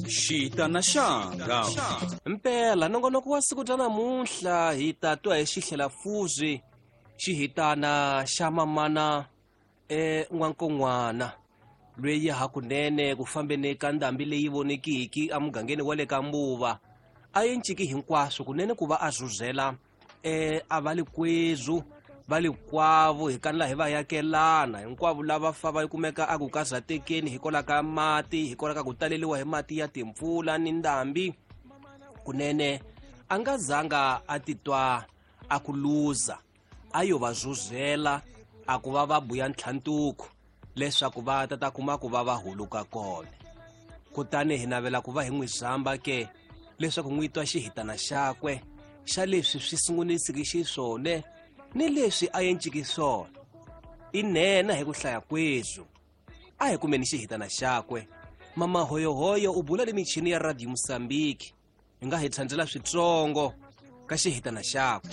Xita na Xanga. Mpela nongonoko wa siku ta namuntlha hi ta twa hi xihlelafuzi xihitana xa mamana n'wankon'wana lweyi hakunene ku fambeni ka ndhambi leyi vonekiki emugangeni wa le ka Mbuva a yi nciki hinkwaswo kunene ku va a zuzela a valikwezu valikwavo hi kanila hi va yakelana hinkwavo lava fa va kumeka a ku kaza tekeni hikola ka mati hikola ka ku taleliwa hi mati ya timpfula ni ndhambi kunene a nga zanga a titwa a ku luza a yo va zuzela a ku va va buya ntlhantuko leswaku va ta kuma ku va va huluka kona kutani hi navela ku va hi n'wi zamba ke leswaku n'wi twa xihitana xakwe xa leswi swi sungunisiki xiswone ni leswi a yenciki swona i nena hi ku hlaya kwezu a hi kumeni xihitana xakwe mama hoyohoyo u bula ni michini ya Radio Mosambiki hi nga hi tlhandzela switsongo ka xihitana xakwe.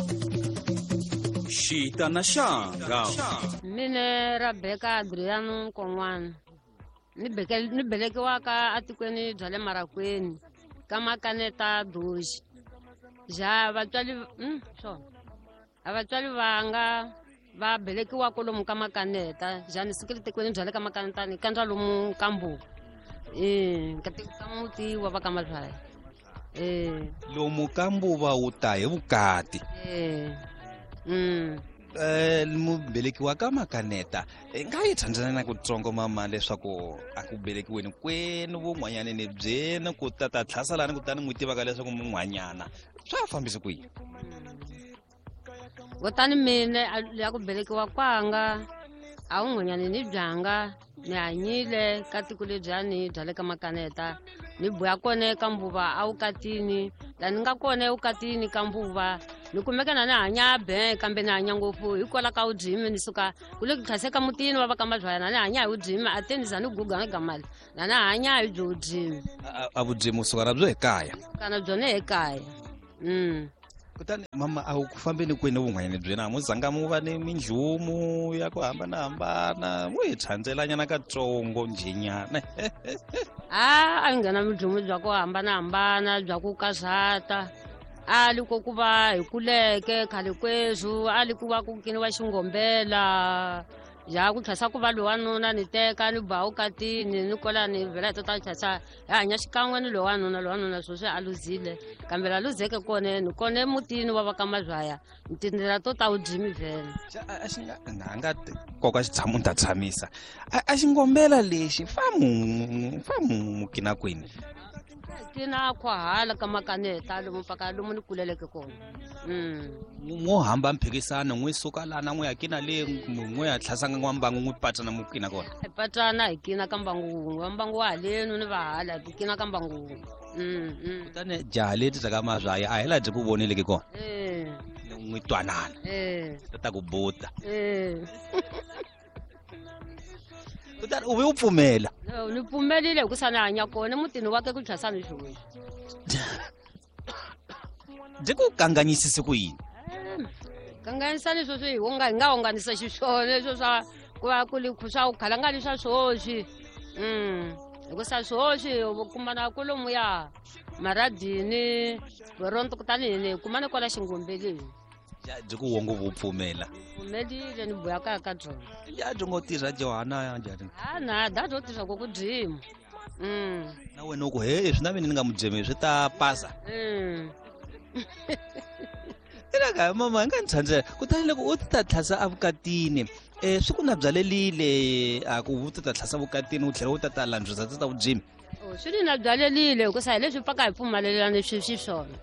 Xita na Xanga. Mine Rebecca Adriano Nkon'wana ni belekiwaka atikweni bya le Marakweni ka Makaneta Doji ja vatswali vatswali vanga va belekiwa kolomu ka Makaneta jani sikile tikweni bya le ka Makaneta ni kandza lomu ka Mbuva ka muti wa va ka Mazwaya lomu ka Mbuva u ta hi vukati mubelekiwa ka Makaneta nga yi tsandzana na ku tsongo mama leswaku a ku belekiweni kwenu vun'wanyana ni byena ku ta tlhasalani kutani n'wi tivaka leswaku mun'wanyana swa fambisi ku yini kutani mine ya ku belekiwa kwanga a wun'wanyana ni byanga ni hanyile ka tiko lebyani bya le ka Makaneta ni buya kone ka Mbuva a wukatini lani nga kone wukatini ka Mbuva ni kumeka na ni hanya be kambe ni hanya ngopfu hikola ka udyimi ni suka kule ku tlhaseka mutini wa va ka Mazwaya na ni hanya hi udyimi ateni za ni guga na gamali na ni hanya hi byo udyimi a vudyimi usuka na byo ekaya kana byona ekaya kutani mama a ku fambeni kwini vun'wanyana byena mu zanga mu va ni minjumu ya ku hambanahambana mu hi tlhandzelanyana katsongo njhenyana a nghena minjumu bya ku hambanahambana bya ku kazata ali ko ku va hi kuleke khale kwezu ali ku va ku kiniwa xingombela ja ku tlhasa ku va lowanuna ni teka ni ba wukatini ni kola ni vhela hi tota tlhasa hi hanya xikan'we ni lowanuna sweswi a luzile kambe la luzeke kone ni kone mutini wa va ka Mazwaya ni tindlela to ta udyimi vhela a xi nga koka xitshamo ni ta tshamisa a xingombela lexi fa mu kina kwini kina khwahala ka Makaneta lomu mpaka lomu ni kuleleke kona mo hamba mphikisano n'wi suka lana n'wi ya kina le n'wi ya tlhasanga n'wambangu n'wi patana mu kina kona hi patana hi kina ka mbangu wambangu wa halenu ni vahala hi kina ka mbangu kutani jaha leti ta ka Mazwaya a hi la byi ku voneleke kona n'wi twanana ta ku buta kutani u ve u pfumela ni pfumelile hi ku sa ni hanya kona mutini wake ku tlhasani sweswi byi ku kanganyisise ku yini kanganyisani sweswi hi nga honganisa xiswona leswo swa ku va ku li swa ku khalangani swa swoswi hi ku sa swoswi u kumana kolomuya Maradini Toronto kutani hi kumane kwala xingombeleni byi ku wongo vupfumela pfumelile ni buya ka byona ya byi ngo tirha Johana njhani na dado tirha ko ku dyima na wena u ku he swi na mina ni nga mudyemi swi ta pasa ka mama nga ni tlhandzela kutani loko u ta tlhasa evukatini swi ku na byalelile a ku u ta tlhasa vukatini u tlhela u ta landzisa ta udyimi swi ni na byalelile hi ku sa hi leswi pfaka hi pfumalelani swi swona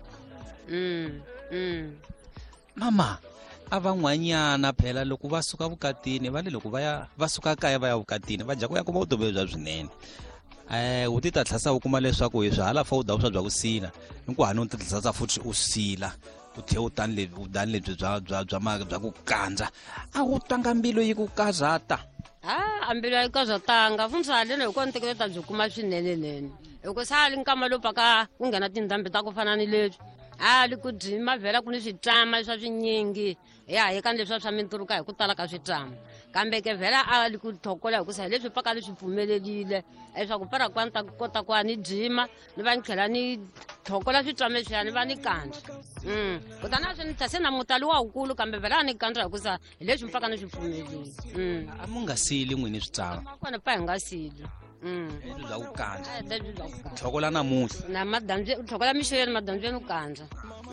mama a van'wanyana phela loko va suka vukatini va le loko va suka kaya va ya vukatini va dya ku ya kuma vutomi bya swinene u ti ta tlhasa u kuma leswaku hi swihala fa u dawu swa bya ku sila ni ku hani u ti tlhasa futhi u sila u tlhe u tani lebyi bya ku kandza a u twanga mbilu yi ku kazata a mbilu yi kazatanga futhi haleni hi kona ntekelo ta byi kuma swinenenene hi ku sa hali nkama lowu paka ku nghena tindhambi ta ku fana ni leswi ali ku dyima vhela ku ni switsama swa swinyingi ya eka leswi swa minturuka hi ku tala ka switsama kambe ke vhela ali ku thokola hikusa hi leswi pfaka leswi pfumelelile leswaku para kwani ta kota ku ni dyima ni va ni tlhela ni thokola switsama leswiya ni va ni kandza kutani a swi ni tlhase na mutali wa wukulu kambe vhela a ni kandza hikusa hi leswi pfaka ni swi pfumelile a mu nga sili n'wini switsama kona pa hi nga sili leswi bya ku kandza leswi bya ku kandza thokola namuhla na madandzwe u thokola mixoyeni madandzweni u kandza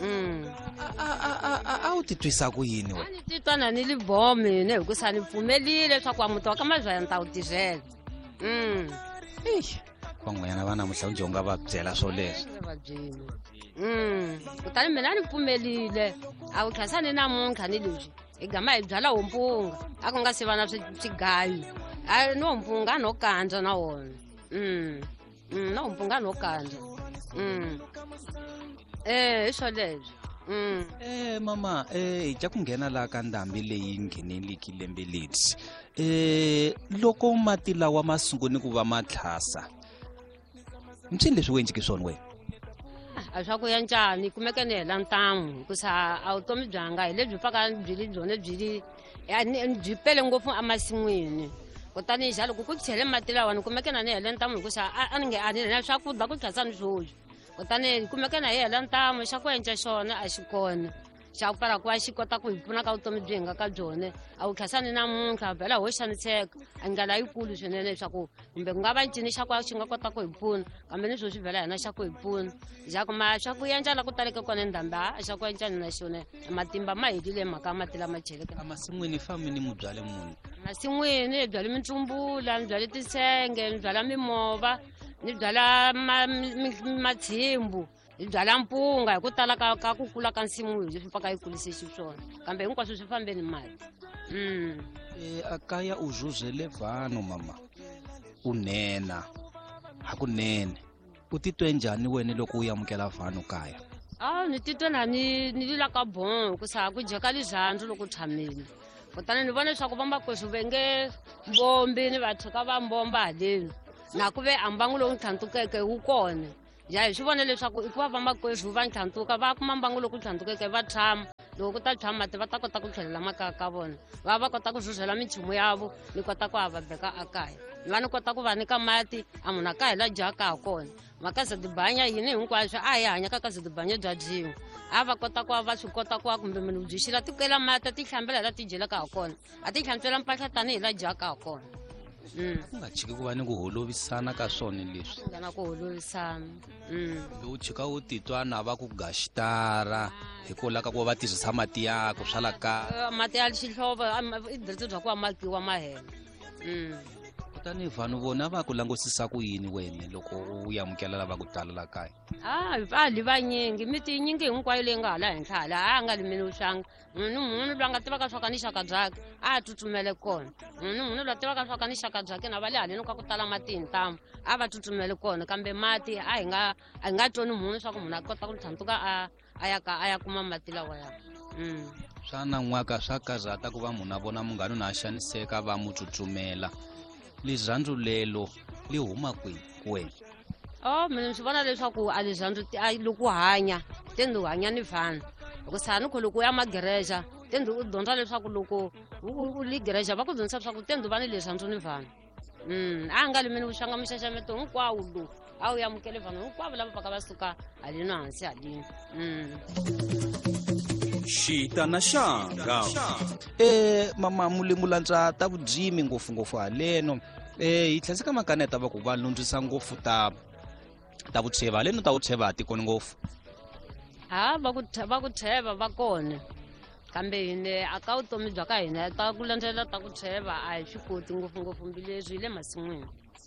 a wu titwisa ku yini a wena ni titwa na ni li boho mine hikusa ni pfumelile leswaku wa muti wa ka mazwaya ni ta wu tirhela van'wanyana va namuhla unje u nga va byela swo leswi va byini kutani mina a ni pfumelile a wu tlhasa ni namuntlha ni leswi hi gama hi byala hompunga a ku nga se va na swigayi a ni hompunga a no kandza na wona na hompunga a no kandza hi swo leswi mama hi ja ku nghena laha ka ndhambi leyi ngheneliki lembe ledzi loko mati lawa ma sunguni ku va ma tlhasa ncini leswi u endleke swona wena a swa ku ya njhani kumeke ni hela ntamu hikusa a vutomi byanga hi lebyi pfaka byili byone byi pele ngopfu emasin'wini kutani hi xa loko ku chele mati lawa ni kumeke na ni hele ntamu hikusa a ni nge a ni na swakudya ku tlhasa ni swoxo kutani hi kumeke na hi hela ntamu xa ku endla xona a xi kona xa ku para ku va xi kota ku hi pfuna ka vutomi byi hi nga ka byone a wu tlhasani namuntlha vhela ho xaniseka a ndlela yikulu swinene leswaku kumbe ku nga va ncini xa ku xi nga kota ku hi pfuna kambe ni swo swi vhela hina xa ku hi pfuna xa ku ma swa ku endla la ku taleke kona ndhambi a xa ku endla ni na xona matimba ma helile mhaka mati lama cheleke emasin'wini fambi ni mu byale munhu masin'wini hi byale mintsumbula ni byale tisenge ni byala mimova ni byala matshimbu hi byala mpunga hi ku tala ka ku kula ka nsimu hi leswi pfaka yi kulise xiswona kambe hinkwaswo swi fambeni mati akaya u zhuzhele vanhu mama u nena hakunene u titwe njhani wena loko u yamukela vanhu kaya ni titwe na ni lila ka boho hikusa ku dyeka lizandzu loko u tshamile kutani ni vona leswaku vambakwesu va nge mbombi ni vatheka va mbomba haleni na ku ve ambangu lowu tlhantukeke wu kona ya hi swi vona leswaku i ku va vambakwesu va tlhantuka va kuma mbangu loku tlhantukeke va tshama loko ku ta tshama mati va ta kota ku tlhelela makaya ka vona va kota ku zhuzhela minchumu yavo ni kota ku va beka ekaya ni va ni kota ku va nyika mati a munhu a ka hi la dyaka ha kona makazadibanya yini hinkwaswo a hi hanyaka kazadibanya bya dyiwa a va kota ku va swi kota ku va kumbe munhu byi xila ti kwela mati a ti hlambela hi la ti dyelaka ha kona a ti hlantswela mpahla tanihi la dyaka ha kona ku nga chiki ku va ni ku holovisana ka swona leswi nga na ku holovisana lowu chika u titwa na va ku gaxitara hikola ka ku va va tirhisa mati yako swa la ka mati ya xihlovo i diriti bya ku va makiwa mahela kutani vanhu vona va ku langusisa ku yini wena loko u yamukela lava ku tala la kaya vali vanyingi miti yinyingi hinkwayo leyi nga hala henhla hala a nga limini swanga munhu loyi a nga tivaka swa ka ni xaka byake a tsutsumele kona munhu loyi a tivaka swa ka ni xaka byake na va le haleni ka ku tala mati hi ntamu a va tsutsumele kona kambe mati a hi nga twoni munhu swa ku munhu a kota ku tlhantuka a ya kuma mati lawaya swa nan'waka swa karhata ku va munhu a vona munghano na a xaniseka va mu tsutsumela lizandzu lelo li huma kwihi wena mina ni swi vona leswaku a lizandzu loko u hanya tendi u hanya ni vanhu loko sani ku loko u ya magereja tendi u dyondza leswaku loko u li gereja va ku dyondzisa leswaku tendi u va ni lizandzu ni vanhu a nga limini vuxanga mixaxameto hinkwawo lowu a wu yamukele vanhu hinkwavo lava pfaka va suka haleni hansi haleni xita na xanga mama mulemulantswa ta vudyimi ngopfungopfu haleno hi tlhelseka makaneta va ku va lundzisa ngopfu ta vutsheva haleno ta vutsheva ha tikoni ngopfu va ku tsheva va kona kambe hine aka vutomi bya ka hina ta ku landzelela ta ku tsheva a hi swi koti ngopfungopfu mbileswi hi le masin'wini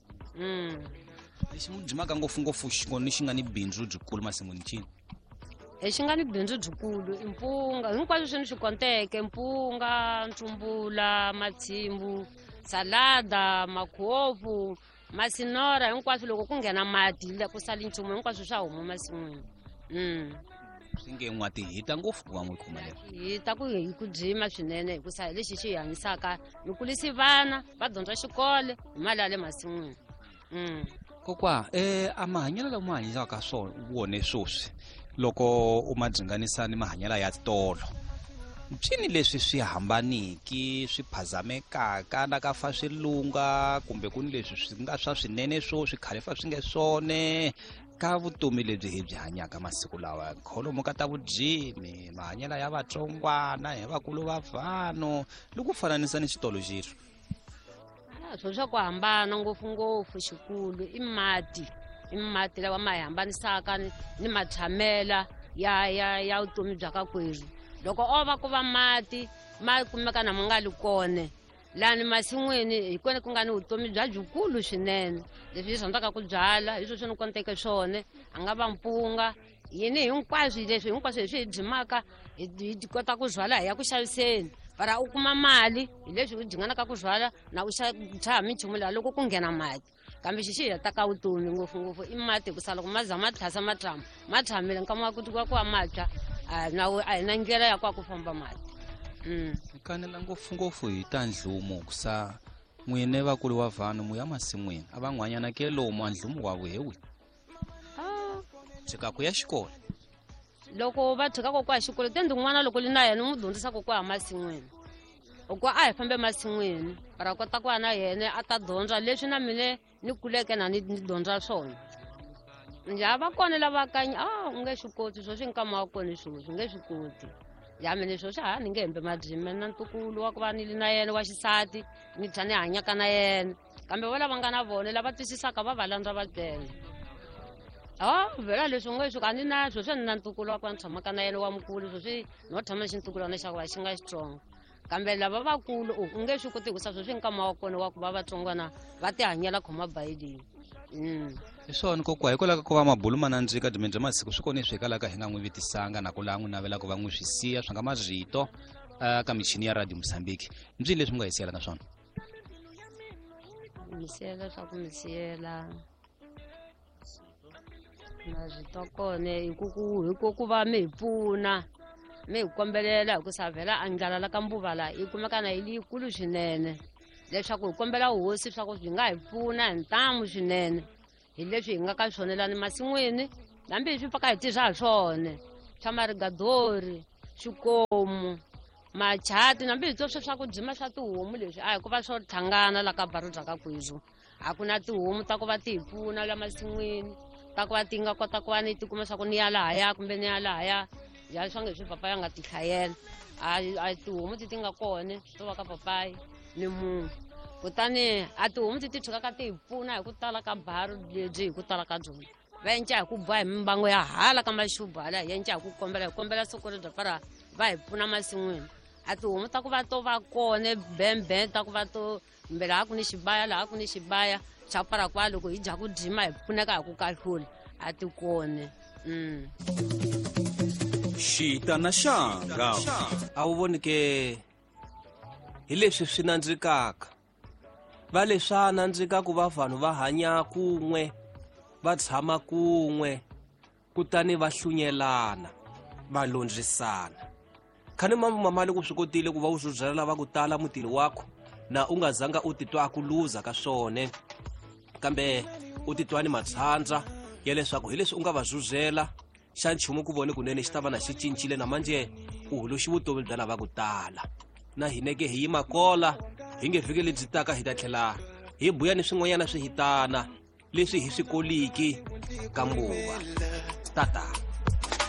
lexi mu dyimaka ngopfungopfu xikoni xi nga ni bindzu byikulu masin'wini cini xi nga ni bindzu byikulu i mpunga hinkwaswo swi ni swi konteke mpunga ntsumbula matshimbu salada makhofu masinora hinkwaswo loko ku nghena mati ku sali nchumu hinkwaswo swa huma masin'wini swi nge n'wati hita ngopfu ku va mu khuma lero hita ku hi ku dyima swinene hikusa hi lexi xi hi hanyisaka hi kulisi vana va dyondza xikole hi mali ya le masin'wini kokwa a mahanyelo lama hanyisaka swona wone swoswi loko u ma dzinganisa ni mahanyelo ya tolo ncini leswi swi hambaniki swi phazamekaka na ka fa swilunga kumbe ku ni leswi swi nga swa swinene swo swi khale fa swi nge swone ka vutomi lebyi hi byi hanyaka masiku lawa kholomo ka ta vudyini mahanyelo ya vatsongwana hi vakulu va vanhu loko u fananisa ni xitolo xirho swo swa ku hambana ngopfungopfu xikulu i mati lawa ma hi hambanisaka ni matshamela ya vutomi bya ka kwerhu loko o va ku va mati ma kumeka na mangali kone lani masin'wini hi kone ku nga ni vutomi bya byikulu swinene leswi hi rhandzaka ku byala hi sweswi ni konteke swone a nga va mpunga yini hinkwaswo leswi hi swi dyimaka hi kota ku byala hi ya ku xaviseni para u kuma mali hi leswi u dzinganaka ku byala na u tshaha minchumu laha loko ku nghena mati kambe xi hetaka vutomi ngopfungopfu i mati hikusa loko ma za ma tlhasa ma tshamile nkama wa ku tikiwa ku wa matwa a hi na ndlela ya kwa ku famba mati hi kanela ngopfungopfu hi ta ndlumu kusa n'wine vakulu wa vanhu mu ya masin'wini a van'wanyana ke lomu a ndlumu wa vuhewi tshika ku ya xikolo loko va tshikaka kwa xikolo tendi n'wana loko li na yena n'wi dyondzisaka kwa masin'wini loko a hi fambe masin'wini para kota ku va na yena a ta dyondza leswi na mine ni kuleke na ni dyondza swona njha va kona lava kanya u nge swi koti swo swi nkama wa kona swilo swi nge swi koti ya mine swo swi ni nge hembe madyimi na ntukulu wa ku va ni li na yena wa xisati ni tlha ni hanyaka na yena kambe va lava nga na vona lava twisisaka va va landza va tele vhela leswi u nge swi a ni na swo swi ni na ntukulu wa ku va ni tshamaka na yena wa mukulu swo swi no tshama xintukulwana xa ku va xi nga xitsongo kambe lava vakulu u nge swi koti hikusa swo swi nkama wa kona wa ku va vatsongwana va ti hanyela khoma bayilini hi swona kokwa hikwalaho ka ku va mabulu ma nandzika dyimi bya masiku swi kone swikalaka hi nga n'wi vitisanga na ku laha n'wi navelaka va n'wi swi siya swi nga marito ka michini ya radio Mozambique byi leswi mi nga hi siyela na swona swa ku mi siyela marito kone hi ku va mi hi pfuna mi hi kombelela hi ku sa vhela a ndlala ka mbuva laha yi kumeka na hi liyikulu swinene leswaku hi kombela hosi swa ku byi nga hi pfuna hi ntamu swinene hi leswi hi nga ka swona lani masin'wini hambi hi swi pfaka hi tirha hi swona swa marigadori swikomu machati hambi hi swi swa ku dyima swa tihomu leswi a hi ku va swo tlhangana la ka baro bya ka kwezu a ku na tihomu ta ku va ti hi pfuna la masin'wini ta ku va ti nga kota ku va ni tikuma swa ku ni ya lahaya kumbe ni ya lahaya ya swa nge swi papaya nga ti khayela a tihomu ti nga kona to va ka papayi ni munhu kutani a tihomu ti tshukaka ti hi pfuna hi ku tala ka baro lebyi hi ku tala ka byona va yenca hi ku boha hi mimbango ya hala ka maxuba hala hi yenca hi ku hi kombela siku lebyi para va hi pfuna masin'wini a tihomu ta ku va to va kone bembe ta ku va to kumbe laha ku ni xibaya laha ku ni xibaya xa para kwa loko hi dya ku dyima hi pfuneka hi ku kahlula a ti kone xita na xanga a wu voni ke hi leswi swi nandzikaka va leswa nandzika ku va vanhu va hanya kun'we va tshama kun'we kutani va hlunyelana va londzisana khani mamali ku swi kotile ku va u zuzela lava ku tala mutini wakho na u nga zanga u titwa ku luza ka swone kambe u titwa ni matshandza ya leswaku hi leswi u nga va zuzela xa nchumu ku vone kunene xi ta va na xi cincile na manje u huluxi vutomi bya lava ku tala na hineke hi yima kola hi nge vhiki lebyi taka hi ta tlhela hi buya ni swin'wanyana swihitana leswi hi swi koliki ka mbuva tata